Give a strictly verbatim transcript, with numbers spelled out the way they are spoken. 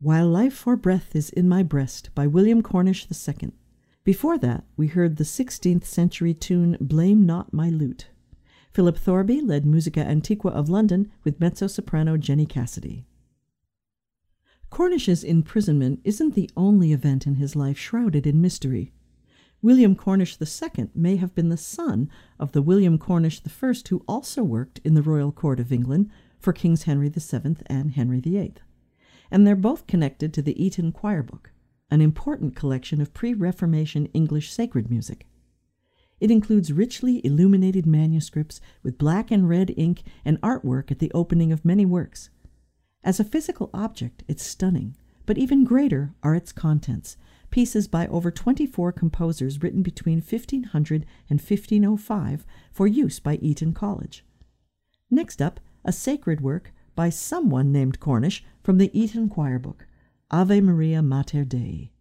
While Life for Breath is in My Breast by William Cornish the Second. Before that, we heard the sixteenth century tune Blame Not My Lute. Philip Thorby led Musica Antiqua of London with mezzo-soprano Jenny Cassidy. Cornish's imprisonment isn't the only event in his life shrouded in mystery. William Cornish the Second may have been the son of the William Cornish the First who also worked in the royal court of England for Kings Henry the Seventh and Henry the Eighth. And they're both connected to the Eton Choir Book, an important collection of pre-Reformation English sacred music. It includes richly illuminated manuscripts with black and red ink and artwork at the opening of many works. As a physical object, it's stunning, but even greater are its contents, pieces by over twenty-four composers written between fifteen hundred and fifteen oh five for use by Eton College. Next up, a sacred work by someone named Cornish from the Eton Choir Book, Ave Maria Mater Dei.